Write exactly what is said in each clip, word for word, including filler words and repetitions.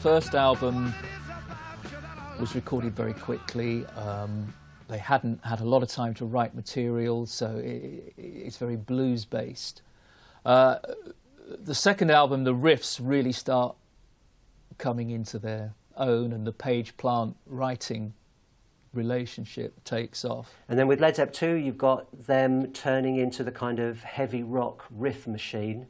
first album was recorded very quickly. Um, they hadn't had a lot of time to write material, so it, it's very blues-based. Uh, the second album, the riffs really start coming into their own, and the Page Plant writing relationship takes off. And then with Led Zepp two, you've got them turning into the kind of heavy rock riff machine.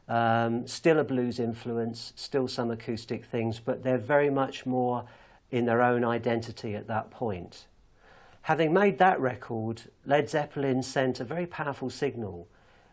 Um, still a blues influence, still some acoustic things, but they're very much more in their own identity at that point. Having made that record, Led Zeppelin sent a very powerful signal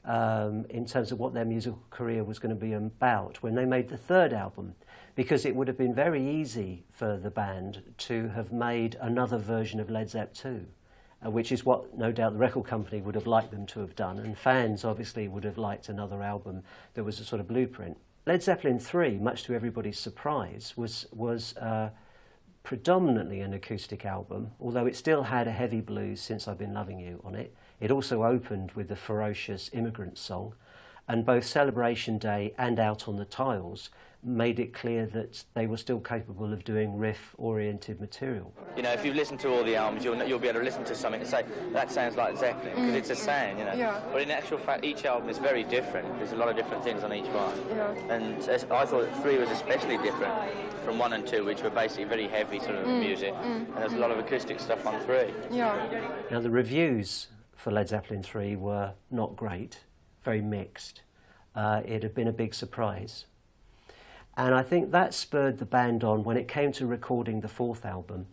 um, in terms of what their musical career was going to be about when they made the third album, because it would have been very easy for the band to have made another version of Led Zepp two, uh, which is what no doubt the record company would have liked them to have done, and fans obviously would have liked another album that was a sort of blueprint. Led Zeppelin three, much to everybody's surprise, was, was uh, predominantly an acoustic album, although it still had a heavy blues, Since I've Been Loving You, on it. It also opened with the ferocious Immigrant Song, and both Celebration Day and Out on the Tiles made it clear that they were still capable of doing riff-oriented material. You know, if you've listened to all the albums, you'll, you'll be able to listen to something and say, that sounds like Zeppelin, because mm. it's a sound, you know. Yeah. But in actual fact, each album is very different. There's a lot of different things on each one. Yeah. And I thought three was especially different from one and two, which were basically very heavy sort of mm. music. Mm. And there's a lot of acoustic stuff on three. Yeah. Now, the reviews for Led Zeppelin three were not great, very mixed. Uh, it had been a big surprise. And I think that spurred the band on, when it came to recording the fourth album,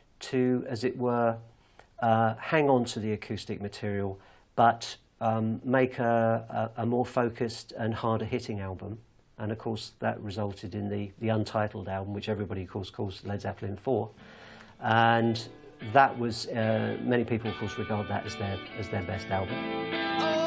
to, as it were, uh, hang on to the acoustic material, but um, make a, a, a more focused and harder-hitting album. And of course, that resulted in the, the untitled album, which everybody, of course, calls Led Zeppelin four. And that was, uh, many people, of course, regard that as their, as their best album.